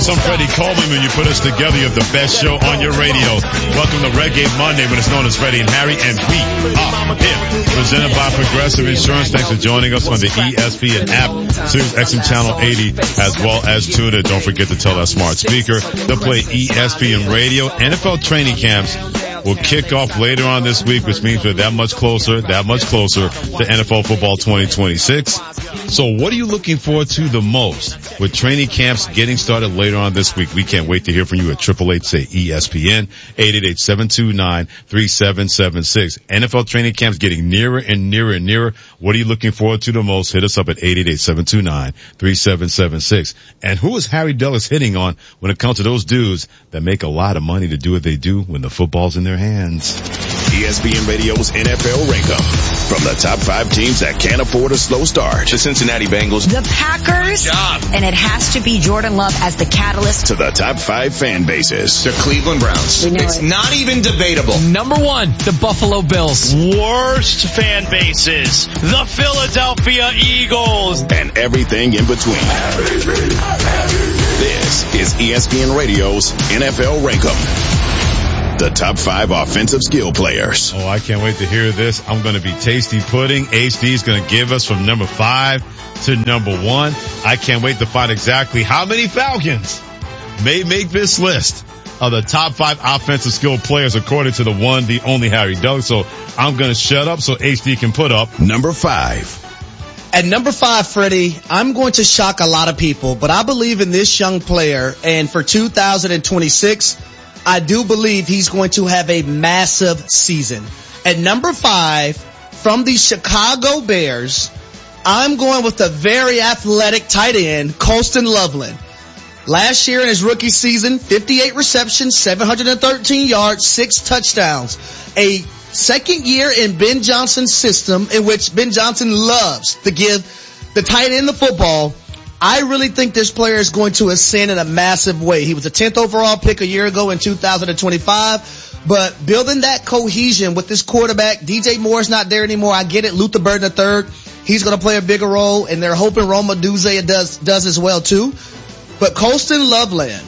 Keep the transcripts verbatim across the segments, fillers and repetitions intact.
I'm Freddie Coleman. When you put us together, you have the best show on your radio. Welcome to Reggae Monday, when it's known as Freddie and Harry, and we are here. Presented by Progressive Insurance. Thanks for joining us on the E S P N app, Sirius X M Channel eighty, as well as tune in. Don't forget to tell that smart speaker to play E S P N Radio. N F L training camps will kick off later on this week, which means we're that much closer, that much closer to N F L football twenty twenty-six. So what are you looking forward to the most with training camps getting started later on this week? We can't wait to hear from you at triple eight say E S P N, eight eight eight, seven two nine, three seven seven six. N F L training camps getting nearer and nearer and nearer. What are you looking forward to the most? Hit us up at eight eight eight, seven two nine, three seven seven six. And who is Harry Dulles hitting on when it comes to those dudes that make a lot of money to do what they do when the football's in their hands? E S P N Radio's N F L Rank-Up. From the top five teams that can't afford a slow start. The Cincinnati Bengals. The Packers. And it has to be Jordan Love as the catalyst. To the top five fan bases. The Cleveland Browns. It's it. not even debatable. Number one, the Buffalo Bills. Worst fan bases. The Philadelphia Eagles. And everything in between. This is E S P N Radio's N F L Rank-Up. The top five offensive skill players. Oh, I can't wait to hear this. I'm going to be tasty pudding. H D is going to give us from number five to number one. I can't wait to find exactly how many Falcons may make this list of the top five offensive skill players according to the one, the only Harry Dulles. So I'm going to shut up so H D can put up number five. At number five, Freddie, I'm going to shock a lot of people, but I believe in this young player, and for two thousand twenty-six, I do believe he's going to have a massive season. At number five, from the Chicago Bears, I'm going with the very athletic tight end, Colston Loveland. Last year in his rookie season, fifty-eight receptions, seven hundred thirteen yards, six touchdowns. A second year in Ben Johnson's system, in which Ben Johnson loves to give the tight end the football. I really think this player is going to ascend in a massive way. He was a tenth overall pick a year ago in two thousand twenty-five, but building that cohesion with this quarterback, D J Moore's not there anymore. I get it. Luther Burden the third, he's going to play a bigger role, and they're hoping Roma Duze does, does as well too. But Colston Loveland,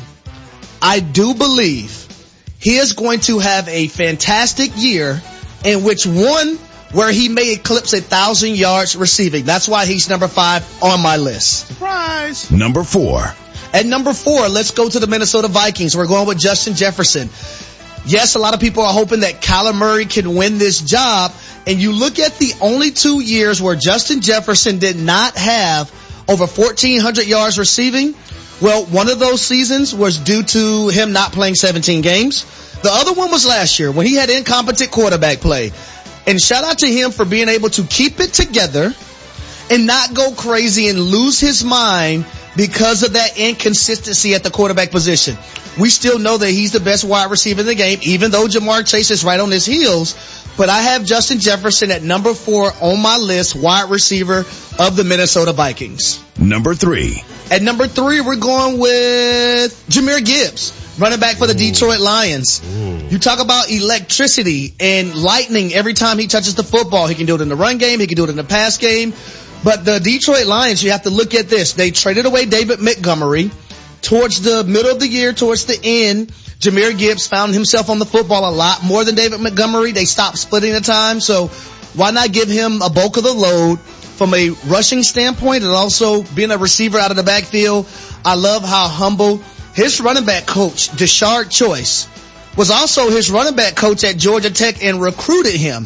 I do believe he is going to have a fantastic year in which one, where he may eclipse a thousand yards receiving. That's why he's number five on my list. Surprise. Number four. At number four, let's go to the Minnesota Vikings. We're going with Justin Jefferson. Yes, a lot of people are hoping that Kyler Murray can win this job. And you look at the only two years where Justin Jefferson did not have over fourteen hundred yards receiving. Well, one of those seasons was due to him not playing seventeen games. The other one was last year when he had incompetent quarterback play. And shout out to him for being able to keep it together and not go crazy and lose his mind because of that inconsistency at the quarterback position. We still know that he's the best wide receiver in the game, even though Jamar Chase is right on his heels. But I have Justin Jefferson at number four on my list, wide receiver of the Minnesota Vikings. Number three. At number three, we're going with Jahmyr Gibbs, running back for the Ooh. Detroit Lions. Ooh. You talk about electricity and lightning every time he touches the football. He can do it in the run game. He can do it in the pass game. But the Detroit Lions, you have to look at this. They traded away David Montgomery. Towards the middle of the year, towards the end, Jahmyr Gibbs found himself on the football a lot more than David Montgomery. They stopped splitting the time. So why not give him a bulk of the load from a rushing standpoint and also being a receiver out of the backfield? I love how humble his running back coach, Deshard Choice, was also his running back coach at Georgia Tech and recruited him.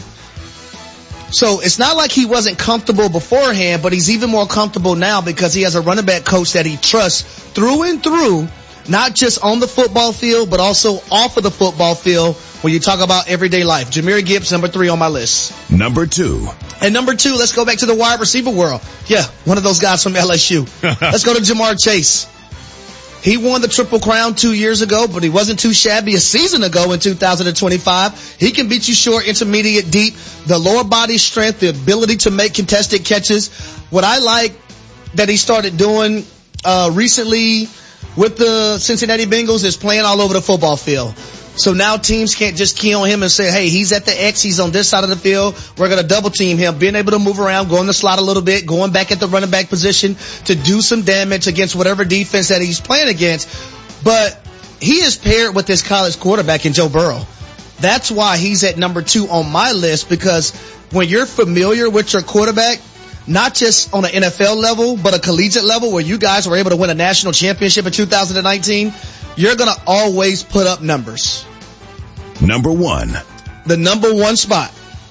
So it's not like he wasn't comfortable beforehand, but he's even more comfortable now because he has a running back coach that he trusts through and through, not just on the football field, but also off of the football field when you talk about everyday life. Jahmyr Gibbs, number three on my list. Number two. And number two, let's go back to the wide receiver world. Yeah, one of those guys from L S U. Let's go to Jamar Chase. He won the Triple Crown two years ago, but he wasn't too shabby a season ago in two thousand twenty-five. He can beat you short, intermediate, deep, the lower body strength, the ability to make contested catches. What I like that he started doing uh recently with the Cincinnati Bengals is playing all over the football field. So now teams can't just key on him and say, hey, he's at the X, he's on this side of the field, we're going to double team him, being able to move around, go in the slot a little bit, going back at the running back position to do some damage against whatever defense that he's playing against. But he is paired with this college quarterback in Joe Burrow. That's why he's at number two on my list, because when you're familiar with your quarterback, not just on an N F L level, but a collegiate level where you guys were able to win a national championship in two thousand nineteen, you're going to always put up numbers. Number one. The number one spot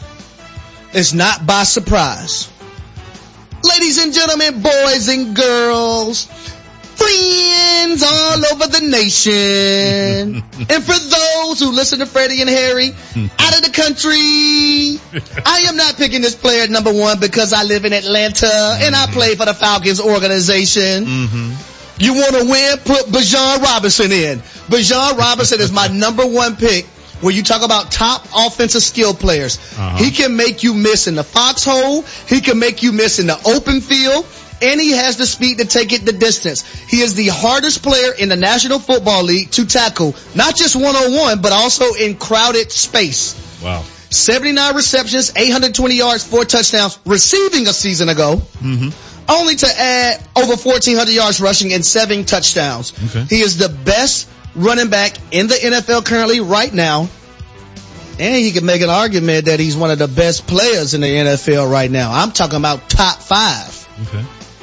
is not by surprise. Ladies and gentlemen, boys and girls, friends all over the nation, and for those who listen to Freddie and Harry out of the country, I am not picking this player at number one because I live in Atlanta and I play for the Falcons organization. Mm-hmm. You want to win? Put Bijan Robinson in. Bijan Robinson is my number one pick. When you talk about top offensive skill players, uh-huh. he can make you miss in the foxhole. He can make you miss in the open field. And he has the speed to take it the distance. He is the hardest player in the National Football League to tackle, not just one-on-one, but also in crowded space. Wow. seventy-nine receptions, eight hundred twenty yards, four touchdowns, receiving a season ago. Mm-hmm. Only to add over fourteen hundred yards rushing and seven touchdowns. Okay. He is the best running back in the N F L currently right now. And you can make an argument that he's one of the best players in the N F L right now. I'm talking about top five. Okay.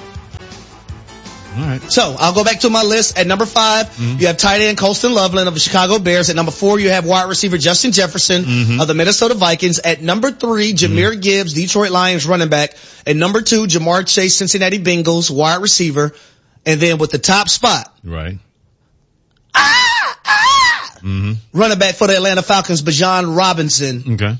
All right. So I'll go back to my list. At number five, mm-hmm. you have tight end Colston Loveland of the Chicago Bears. At number four, you have wide receiver Justin Jefferson mm-hmm. of the Minnesota Vikings. At number three, Jahmyr mm-hmm. Gibbs, Detroit Lions running back. At number two, Jamar Chase, Cincinnati Bengals wide receiver. And then with the top spot. Right. Ah! Ah! Mm-hmm. Running back for the Atlanta Falcons, Bijan Robinson. Okay.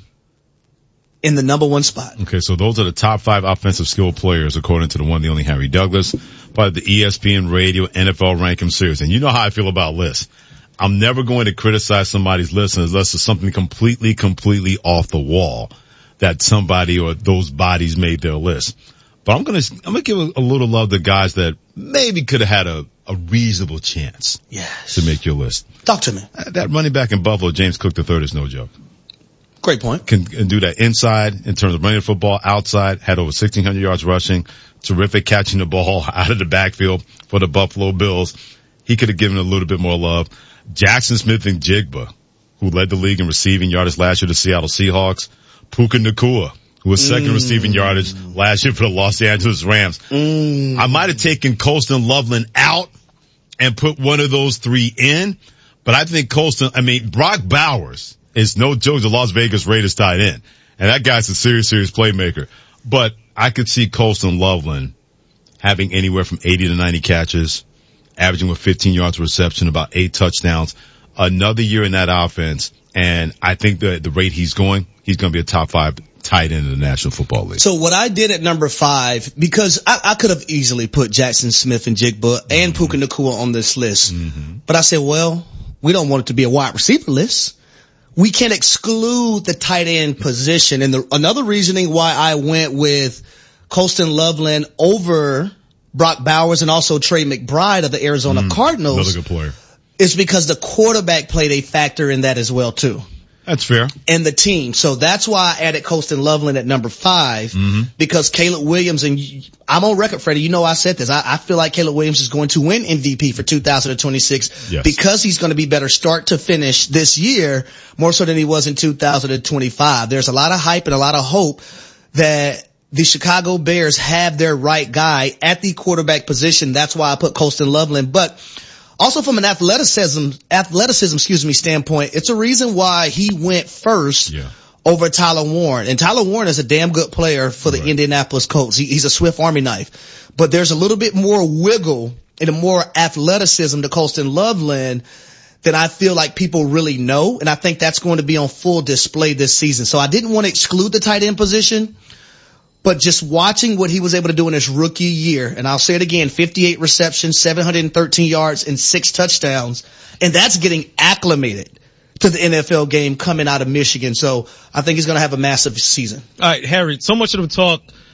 In the number one spot. Okay, so those are the top five offensive skill players according to the one, the only Harry Douglas, part of the E S P N Radio N F L Ranking Series. And you know how I feel about lists. I'm never going to criticize somebody's list unless it's something completely, completely off the wall that somebody or those bodies made their list. But I'm gonna, I'm gonna give a, a little love to guys that maybe could have had a, a reasonable chance yes. to make your list. Talk to me. That running back in Buffalo, James Cook the third, is no joke. Great point. Can, can do that inside in terms of running the football, outside, had over sixteen hundred yards rushing, terrific catching the ball out of the backfield for the Buffalo Bills. He could have given a little bit more love. Jackson Smith-Njigba, who led the league in receiving yardage last year to Seattle Seahawks. Puka Nacua, who was second mm. receiving yardage last year for the Los Angeles Rams. Mm. I might have taken Colston Loveland out and put one of those three in, but I think Colston, I mean, Brock Bowers is no joke, the Las Vegas Raiders tight end. And that guy's a serious, serious playmaker. But I could see Colston Loveland having anywhere from eighty to ninety catches, averaging with fifteen yards reception, about eight touchdowns, another year in that offense. And I think the, the rate he's going, he's going to be a top five tight end in the National Football League. So what I did at number five, because I, I could have easily put Jackson Smith-Njigba mm-hmm. and Puka Nacua on this list. Mm-hmm. But I said, well, we don't want it to be a wide receiver list. We can't exclude the tight end position. And the, another reasoning why I went with Colston Loveland over Brock Bowers and also Trey McBride of the Arizona mm, Cardinals. Another good player. Is because the quarterback played a factor in that as well too. That's fair. And the team. So that's why I added Colston Loveland at number five mm-hmm. because Caleb Williams, and I'm on record, Freddie, you know I said this. I, I feel like Caleb Williams is going to win M V P for two thousand twenty-six yes. because he's going to be better start to finish this year more so than he was in two thousand twenty-five. There's a lot of hype and a lot of hope that the Chicago Bears have their right guy at the quarterback position. That's why I put Colston Loveland. But also from an athleticism, athleticism, excuse me, standpoint, it's a reason why he went first yeah. over Tyler Warren. And Tyler Warren is a damn good player for the right. Indianapolis Colts. He, he's a swift army knife. But there's a little bit more wiggle and a more athleticism to Colston Loveland than I feel like people really know. And I think that's going to be on full display this season. So I didn't want to exclude the tight end position. But just watching what he was able to do in his rookie year, and I'll say it again, fifty-eight receptions, seven hundred thirteen yards, and six touchdowns. And that's getting acclimated to the N F L game coming out of Michigan. So I think he's going to have a massive season. All right, Harry, so much of the talk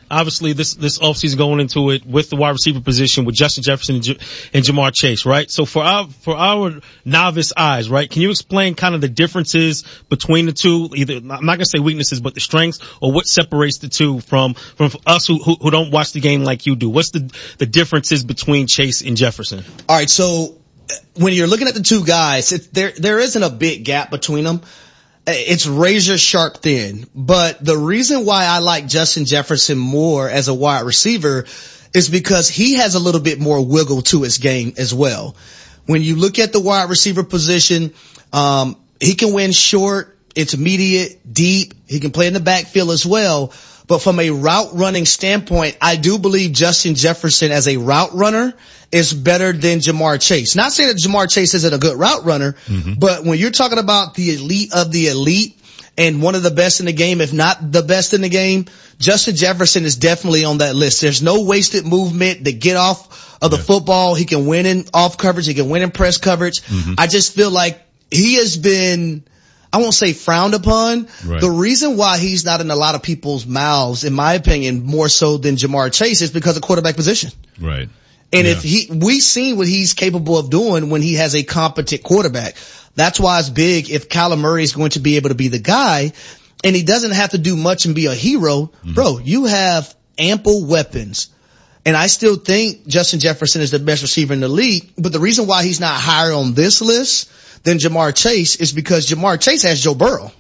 obviously this, this offseason going into it with the wide receiver position with Justin Jefferson and, J- and Jamar Chase, right? So for our, for our novice eyes, right, can you explain kind of the differences between the two? Either, I'm not going to say weaknesses, but the strengths, or what separates the two from, from us who, who, who don't watch the game like you do? What's the, the differences between Chase and Jefferson? All right. So when you're looking at the two guys, it, there, there isn't a big gap between them. It's razor sharp thin. But the reason why I like Justin Jefferson more as a wide receiver is because he has a little bit more wiggle to his game as well. When you look at the wide receiver position, um, he can win short, intermediate, deep. He can play in the backfield as well. But from a route running standpoint, I do believe Justin Jefferson as a route runner is better than Jamar Chase. Not saying that Jamar Chase isn't a good route runner, mm-hmm. but when you're talking about the elite of the elite and one of the best in the game, if not the best in the game, Justin Jefferson is definitely on that list. There's no wasted movement to get off of the yeah. football. He can win in off coverage. He can win in press coverage. Mm-hmm. I just feel like he has been, I won't say frowned upon. Right. The reason why he's not in a lot of people's mouths, in my opinion, more so than Jamar Chase, is because of quarterback position. Right. And yeah. if he, we've seen what he's capable of doing when he has a competent quarterback. That's why it's big if Kyler Murray is going to be able to be the guy, and he doesn't have to do much and be a hero. Mm-hmm. Bro, you have ample weapons. And I still think Justin Jefferson is the best receiver in the league, but the reason why he's not higher on this list than Jamar Chase is because Jamar Chase has Joe Burrow,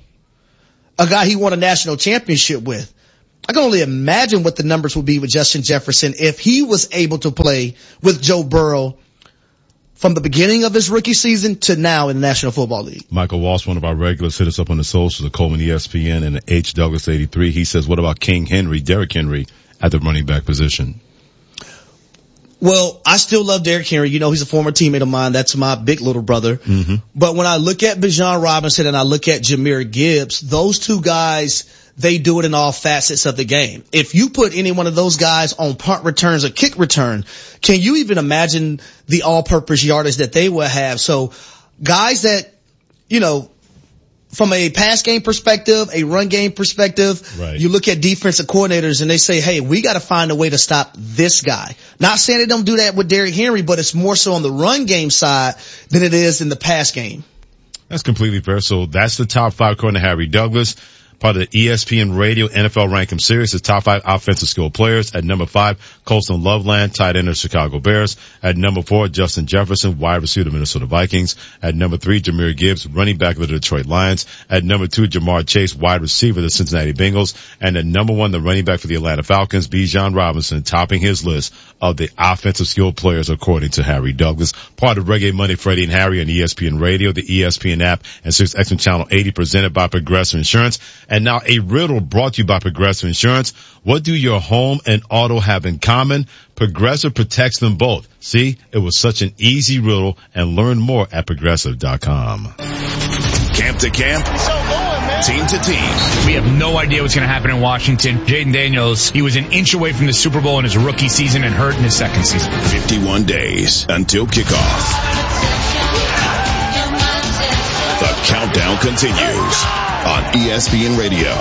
a guy he won a national championship with. I can only imagine what the numbers would be with Justin Jefferson if he was able to play with Joe Burrow from the beginning of his rookie season to now in the National Football League. Michael Walsh, one of our regulars, hit us up on the socials, the Coleman E S P N and the H Douglas eighty-three. He says, what about King Henry, Derrick Henry, at the running back position? Well, I still love Derrick Henry. You know, he's a former teammate of mine. That's my big little brother. Mm-hmm. But when I look at Bijan Robinson and I look at Jahmyr Gibbs, those two guys, they do it in all facets of the game. If you put any one of those guys on punt returns or kick return, can you even imagine the all-purpose yardage that they will have? So guys that, you know, from a pass game perspective, a run game perspective, right. You look at defensive coordinators and they say, hey, we got to find a way to stop this guy. Not saying they don't do that with Derrick Henry, but it's more so on the run game side than it is in the pass game. That's completely fair. So that's the top five according to Harry Douglas. Part of the E S P N Radio N F L Ranking Series, the top five offensive skill players. At number five, Colston Loveland, tight end of the Chicago Bears. At number four, Justin Jefferson, wide receiver of the Minnesota Vikings. At number three, Jahmyr Gibbs, running back of the Detroit Lions. At number two, Jamar Chase, wide receiver of the Cincinnati Bengals. And at number one, the running back for the Atlanta Falcons, Bijan Robinson, topping his list of the offensive skill players according to Harry Douglas. Part of Reggae Monday, Freddie and Harry on E S P N Radio, the E S P N app, and Sirius X M Channel eighty, presented by Progressive Insurance. And now a riddle brought to you by Progressive Insurance. What do your home and auto have in common? Progressive protects them both. See, it was such an easy riddle, and learn more at progressive dot com. Camp to camp, team to team. We have no idea what's going to happen in Washington. Jaden Daniels, he was an inch away from the Super Bowl in his rookie season and hurt in his second season. fifty-one days until kickoff. The countdown continues on E S P N Radio.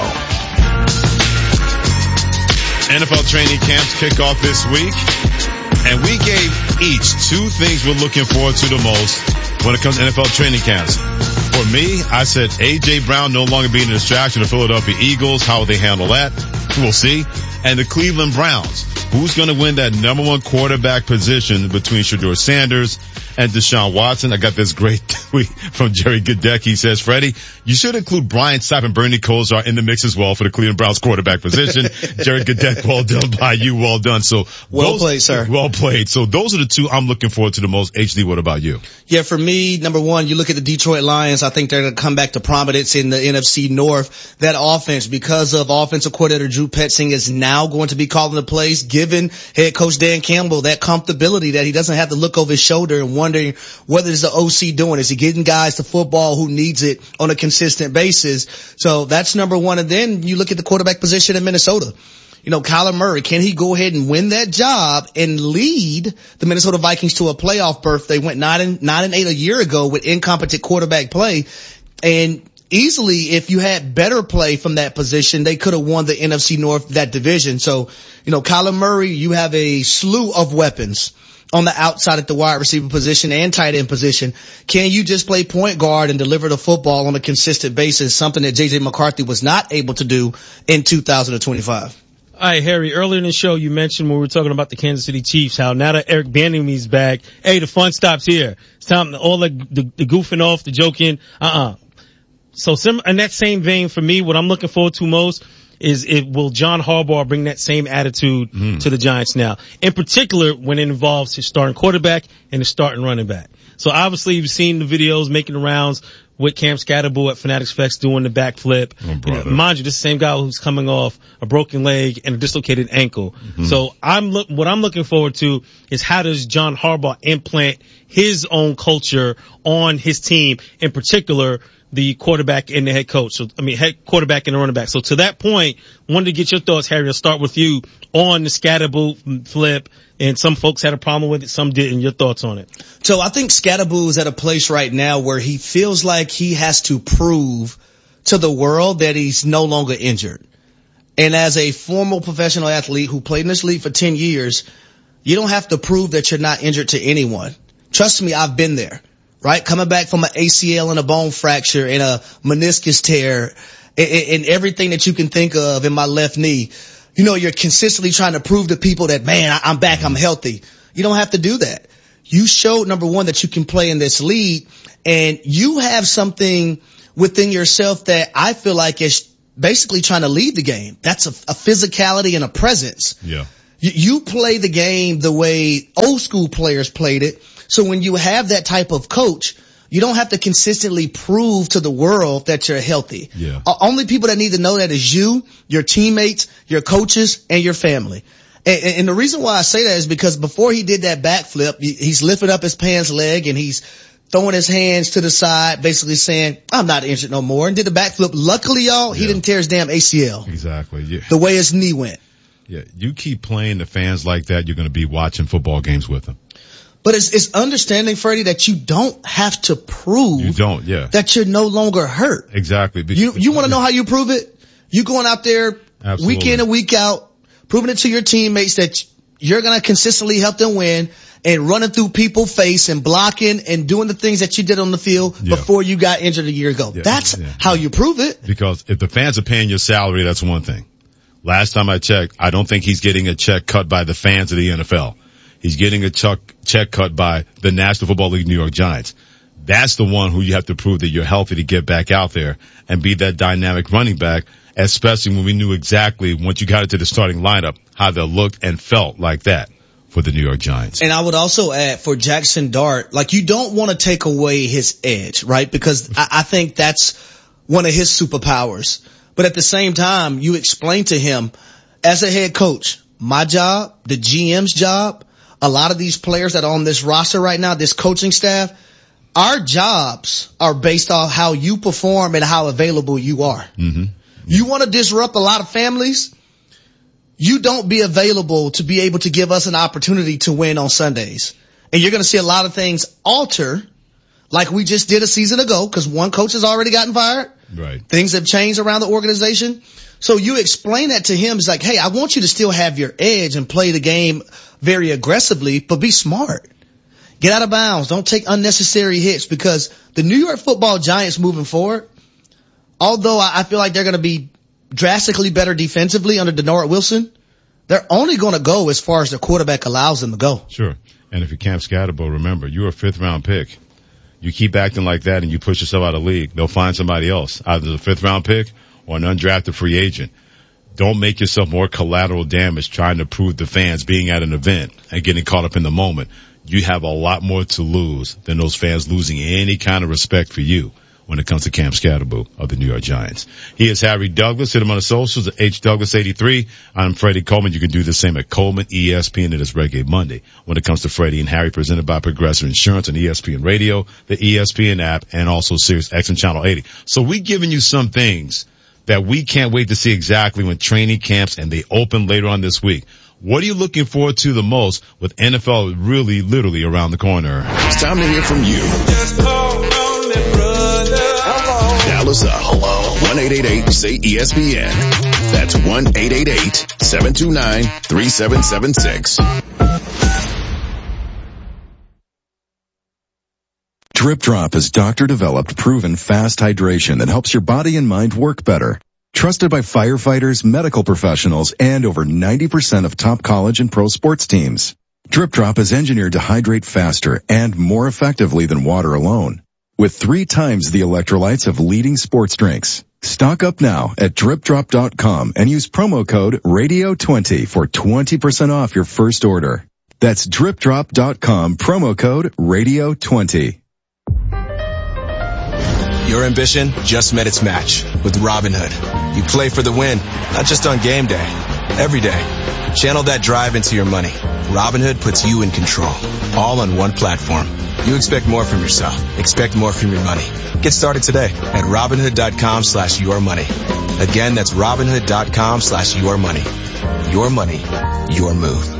N F L training camps kick off this week, and we gave each two things we're looking forward to the most when it comes to N F L training camps. For me, I said A J Brown no longer being a distraction to Philadelphia Eagles. How will they handle that? We'll see. And the Cleveland Browns. Who's going to win that number one quarterback position between Shedeur Sanders and Deshaun Watson? I got this great tweet from Jerry Goodek. He says, Freddie, you should include Brian Sapp and Bernie Kosar in the mix as well for the Cleveland Browns quarterback position. Jerry Goodek, well done by you. Well done. So well those, played, sir. Well played. So those are the two I'm looking forward to the most. H D, what about you? Yeah, for me, number one, you look at the Detroit Lions. I think they're going to come back to prominence in the N F C North. That offense, because of offensive coordinator Drew Petzing, is now going to be calling the plays, giving head coach Dan Campbell that comfortability that he doesn't have to look over his shoulder and wondering what is the O C doing? Is he getting guys to football who needs it on a consistent basis? So that's number one. And then you look at the quarterback position in Minnesota. You know, Kyler Murray, can he go ahead and win that job and lead the Minnesota Vikings to a playoff berth? They went nine and nine and eight a year ago with incompetent quarterback play. And easily, if you had better play from that position, they could have won the N F C North, that division. So, you know, Kyler Murray, you have a slew of weapons on the outside at the wide receiver position and tight end position. Can you just play point guard and deliver the football on a consistent basis, something that J J McCarthy was not able to do in two thousand twenty-five? All right, Harry, earlier in the show you mentioned when we were talking about the Kansas City Chiefs, how now that Eric Bieniemy's back, hey, the fun stops here. It's time to all the, the, the goofing off, the joking, uh-uh. So sim- in that same vein for me, what I'm looking forward to most is it will John Harbaugh bring that same attitude mm. to the Giants now, in particular when it involves his starting quarterback and his starting running back. So obviously you've seen the videos making the rounds with Cam Scatterbull at Fanatics Fest doing the backflip. Oh, you know, mind you, this same guy who's coming off a broken leg and a dislocated ankle. Mm-hmm. So I'm look, what I'm looking forward to is how does John Harbaugh implant his own culture on his team, in particular the quarterback and the head coach. So, I mean, head quarterback and the running back. So to that point, wanted to get your thoughts, Harry. I'll start with you on the Scatterbull flip. And some folks had a problem with it, some didn't. Your thoughts on it? So I think Scatterbull is at a place right now where he feels like he has to prove to the world that he's no longer injured. And as a former professional athlete who played in this league for ten years, you don't have to prove that you're not injured to anyone. Trust me, I've been there. Right? Coming back from an A C L and a bone fracture and a meniscus tear and, and everything that you can think of in my left knee. You know, you're consistently trying to prove to people that, man, I'm back, I'm healthy. You don't have to do that. You showed, number one, that you can play in this league, and you have something within yourself that I feel like is basically trying to lead the game. That's a, a physicality and a presence. Yeah. You, you play the game the way old school players played it. So when you have that type of coach, you don't have to consistently prove to the world that you're healthy. Yeah. Uh, only people that need to know that is you, your teammates, your coaches, and your family. And, and the reason why I say that is because before he did that backflip, he's lifting up his pants leg and he's throwing his hands to the side, basically saying, I'm not injured no more, and did the backflip. Luckily, y'all, he yeah. didn't tear his damn A C L. Exactly. Yeah. The way his knee went. Yeah. You keep playing the fans like that, you're going to be watching football games with them. But it's, it's understanding, Freddie, that you don't have to prove you don't, yeah. that you're no longer hurt. Exactly. Because you you want to know how you prove it? You going out there Absolutely. week in and week out, proving it to your teammates that you're going to consistently help them win, and running through people's face and blocking and doing the things that you did on the field yeah. before you got injured a year ago. Yeah, that's yeah, how yeah. you prove it. Because if the fans are paying your salary, that's one thing. Last time I checked, I don't think he's getting a check cut by the fans of the N F L. He's getting a check, check cut by the National Football League New York Giants. That's the one who you have to prove that you're healthy to get back out there and be that dynamic running back, especially when we knew exactly once you got into the starting lineup how they looked and felt like that for the New York Giants. And I would also add for Jackson Dart, like you don't want to take away his edge, right? Because I, I think that's one of his superpowers. But at the same time, you explain to him as a head coach, my job, the G M's job, a lot of these players that are on this roster right now, this coaching staff, our jobs are based off how you perform and how available you are. Mm-hmm. You want to disrupt a lot of families? You don't be available to be able to give us an opportunity to win on Sundays. And you're going to see a lot of things alter like we just did a season ago because one coach has already gotten fired. Right. Things have changed around the organization. So you explain that to him. It's like, hey, I want you to still have your edge and play the game very aggressively, but be smart. Get out of bounds. Don't take unnecessary hits because the New York Football Giants moving forward, although I feel like they're going to be drastically better defensively under Denard Wilson, they're only going to go as far as the quarterback allows them to go. Sure. And if you Cam Scatterbull, remember, you're a fifth round pick. You keep acting like that and you push yourself out of the league, they'll find somebody else, either the fifth round pick or an undrafted free agent. Don't make yourself more collateral damage trying to prove the fans being at an event and getting caught up in the moment. You have a lot more to lose than those fans losing any kind of respect for you when it comes to Cam Scatterbull of the New York Giants. He is Harry Douglas. Hit him on the socials at H Douglas eighty-three. I'm Freddie Coleman. You can do the same at Coleman E S P N. It is Reggae Monday when it comes to Freddie and Harry, presented by Progressive Insurance and E S P N Radio, the E S P N app, and also Sirius X M Channel eighty. So we're giving you some things that we can't wait to see exactly when training camps and they open later on this week. What are you looking forward to the most with N F L really literally around the corner? It's time to hear from you. Now Call us up. Hello. one eight eight eight say E S P N. That's one eight eight eight seven two nine three seven seven six. Drip Drop is doctor-developed, proven fast hydration that helps your body and mind work better. Trusted by firefighters, medical professionals, and over ninety percent of top college and pro sports teams. Drip Drop is engineered to hydrate faster and more effectively than water alone, with three times the electrolytes of leading sports drinks. Stock up now at drip drop dot com and use promo code radio twenty for twenty percent off your first order. That's drip drop dot com, promo code radio twenty. Your ambition just met its match with Robinhood. You play for the win, not just on game day, every day. Channel that drive into your money. Robinhood puts you in control, all on one platform. You expect more from yourself. Expect more from your money. Get started today at Robinhood.com slash your money. Again, that's Robinhood.com slash your money. Your money, your move.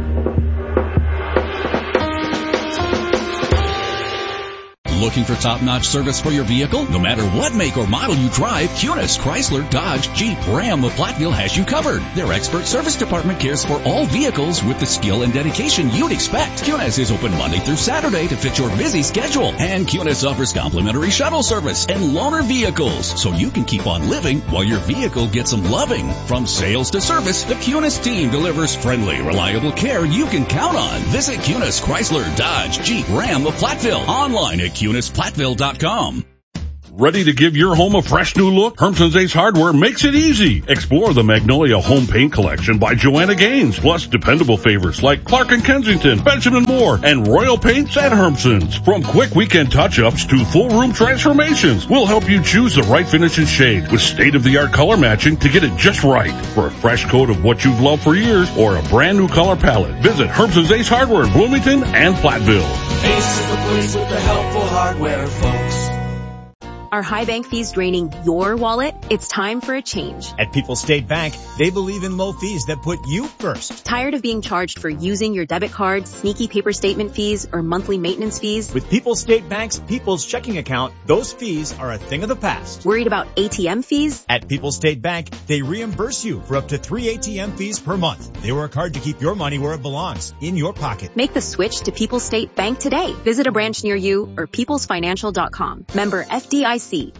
Looking for top-notch service for your vehicle? No matter what make or model you drive, Kunis, Chrysler, Dodge, Jeep, Ram of Platteville has you covered. Their expert service department cares for all vehicles with the skill and dedication you'd expect. Kunis is open Monday through Saturday to fit your busy schedule. And Kunis offers complimentary shuttle service and loaner vehicles, so you can keep on living while your vehicle gets some loving. From sales to service, the Kunis team delivers friendly, reliable care you can count on. Visit Kunis, Chrysler, Dodge, Jeep, Ram of Platteville. Online at Kunis. Platteville dot com. Ready to give your home a fresh new look? Hermson's Ace Hardware makes it easy. Explore the Magnolia Home Paint Collection by Joanna Gaines, plus dependable favorites like Clark and Kensington, Benjamin Moore, and Royal Paints at Hermson's. From quick weekend touch-ups to full room transformations, we'll help you choose the right finish and shade with state-of-the-art color matching to get it just right. For a fresh coat of what you've loved for years or a brand new color palette, visit Hermson's Ace Hardware in Bloomington and Platteville. Ace is the place with the helpful hardware, folks. Are high bank fees draining your wallet? It's time for a change. At People's State Bank, they believe in low fees that put you first. Tired of being charged for using your debit card, sneaky paper statement fees, or monthly maintenance fees? With People's State Bank's People's Checking Account, those fees are a thing of the past. Worried about A T M fees? At People's State Bank, they reimburse you for up to three A T M fees per month. They work hard to keep your money where it belongs, in your pocket. Make the switch to People's State Bank today. Visit a branch near you or peoples financial dot com. Member F D I C.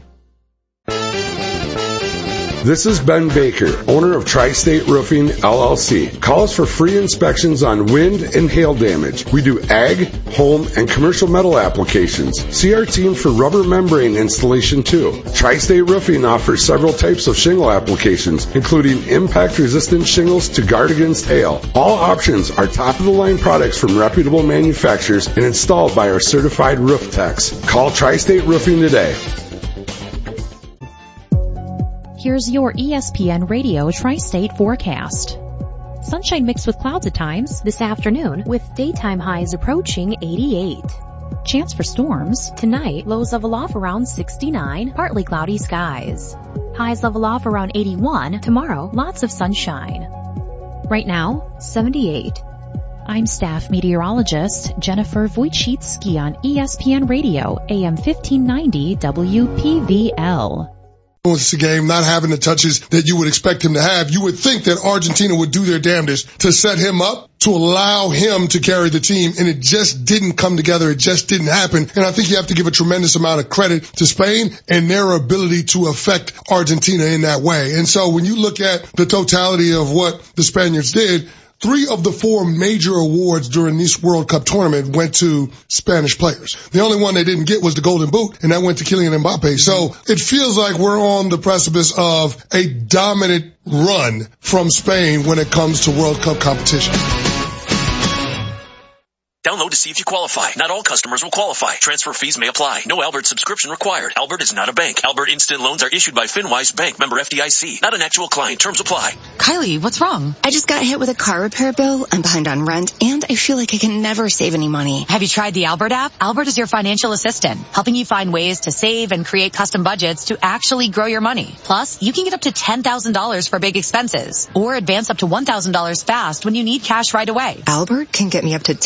This is Ben Baker, owner of Tri-State Roofing, L L C. Call us for free inspections on wind and hail damage. We do ag, home, and commercial metal applications. See our team for rubber membrane installation too. Tri-State Roofing offers several types of shingle applications, including impact-resistant shingles to guard against hail. All options are top-of-the-line products from reputable manufacturers and installed by our certified roof techs. Call Tri-State Roofing today. Here's your E S P N Radio Tri-State forecast. Sunshine mixed with clouds at times this afternoon, with daytime highs approaching eighty-eight. Chance for storms tonight, lows level off around sixty-nine, partly cloudy skies. Highs level off around eighty-one. Tomorrow, lots of sunshine. Right now, seventy-eight. I'm staff meteorologist Jennifer Wojcicki on E S P N Radio, A M fifteen ninety W P V L. It's a game not having the touches that you would expect him to have. You would think that Argentina would do their damnedest to set him up, to allow him to carry the team, and it just didn't come together. It just didn't happen. And I think you have to give a tremendous amount of credit to Spain and their ability to affect Argentina in that way. And so when you look at the totality of what the Spaniards did, three of the four major awards during this World Cup tournament went to Spanish players. The only one they didn't get was the Golden Boot, and that went to Kylian Mbappe. So it feels like we're on the precipice of a dominant run from Spain when it comes to World Cup competition. Download to see if you qualify. Not all customers will qualify. Transfer fees may apply. No Albert subscription required. Albert is not a bank. Albert Instant Loans are issued by FinWise Bank, member F D I C. Not an actual client. Terms apply. Kylie, what's wrong? I just got hit with a car repair bill. I'm behind on rent, and I feel like I can never save any money. Have you tried the Albert app? Albert is your financial assistant, helping you find ways to save and create custom budgets to actually grow your money. Plus, you can get up to ten thousand dollars for big expenses, or advance up to one thousand dollars fast when you need cash right away. Albert can get me up to ten thousand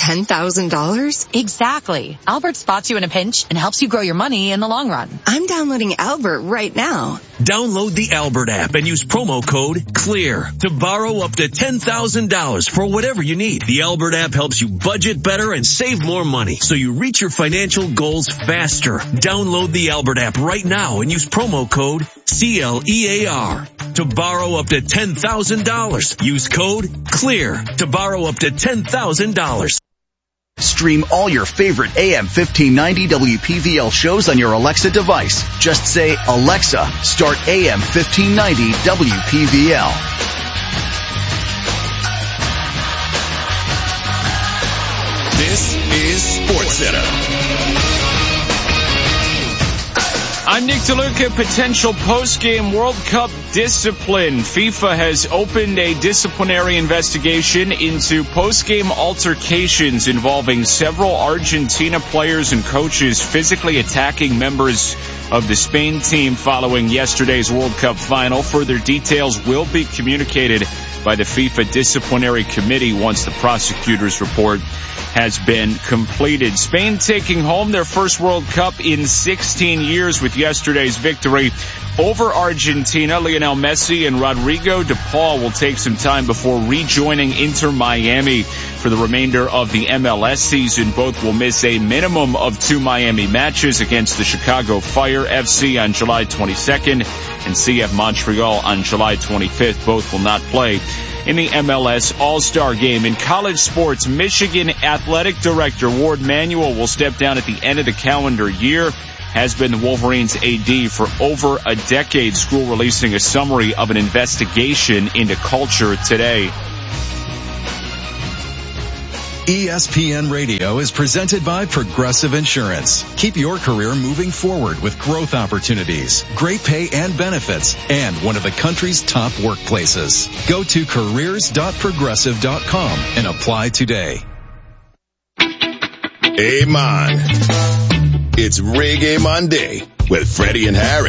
thousand dollars? Exactly. Albert spots you in a pinch and helps you grow your money in the long run. I'm downloading Albert right now. Download the Albert app and use promo code CLEAR to borrow up to ten thousand dollars for whatever you need. The Albert app helps you budget better and save more money so you reach your financial goals faster. Download the Albert app right now and use promo code C L E A R to borrow up to ten thousand dollars. Use code CLEAR to borrow up to ten thousand dollars. Stream all your favorite A M fifteen ninety W P V L shows on your Alexa device. Just say, Alexa, start A M fifteen ninety W P V L. This is SportsCenter. I'm Nick DeLuca. Potential post-game World Cup discipline. FIFA has opened a disciplinary investigation into post-game altercations involving several Argentina players and coaches physically attacking members of the Spain team following yesterday's World Cup final. Further details will be communicated by the FIFA Disciplinary Committee once the prosecutor's report has been completed. Spain taking home their first World Cup in sixteen years with yesterday's victory over Argentina. Lionel Messi and Rodrigo de Paul will take some time before rejoining Inter Miami for the remainder of the M L S season. Both will miss a minimum of two Miami matches against the Chicago Fire F C on July twenty-second and C F Montreal on July twenty-fifth. Both will not play in the M L S All-Star Game. In college sports, Michigan Athletic Director Ward Manuel will step down at the end of the calendar year. Has been the Wolverines' A D for over a decade. School releasing a summary of an investigation into culture today. E S P N Radio is presented by Progressive Insurance. Keep your career moving forward with growth opportunities, great pay and benefits, and one of the country's top workplaces. Go to careers dot progressive dot com and apply today. Hey, man. It's Reggae Monday with Freddie and Harry.